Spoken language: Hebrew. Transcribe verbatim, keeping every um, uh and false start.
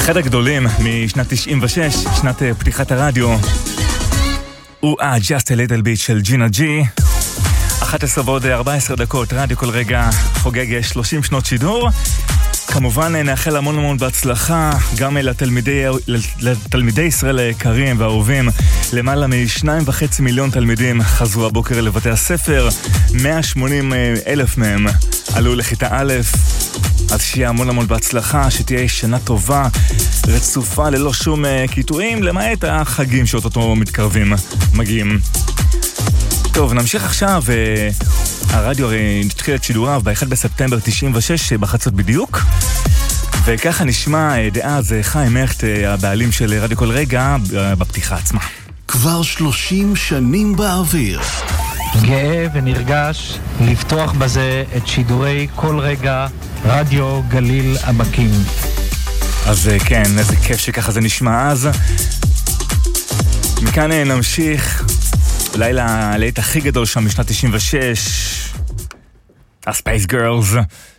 אחד הגדולים משנת תשעים ושש, שנת פתיחת הרדיו, הוא Just a Little Bit של ג'ינה ג'י. אחת עשרה ועוד ארבע עשרה דקות, רדיו כל רגע חוגג שלושים שנות שידור. כמובן נאחל המון המון בהצלחה גם לתלמידי, לתלמידי ישראל היקרים והאהובים. למעלה משניים וחצי מיליון תלמידים חזרו הבוקר לבתי הספר, מאה ושמונים אלף מהם עלו לכיתה א'. אז שיהיה המון המון בהצלחה, שתהיה שנה טובה, רצופה ללא שום קיטועים, למעט החגים שאוטוטו מתקרבים, מגיעים. טוב, נמשיך עכשיו. הרדיו הרי נתחיל את שידוריו ב-אחד בספטמבר תשעים ושש בחצות בדיוק, וככה נשמע דאז חיים הכט, הבעלים של רדיו כל רגע, בפתיחה עצמה. כבר שלושים שנים באוויר. גאה ונרגש לפתוח בזה את שידורי כל רגע רדיו גליל עמקים. אז כן, איזה כיף שככה זה נשמע. אז מכאן נמשיך אולי ללהיט הכי גדול שם משנת תשעים ושש, הספייס גרלס.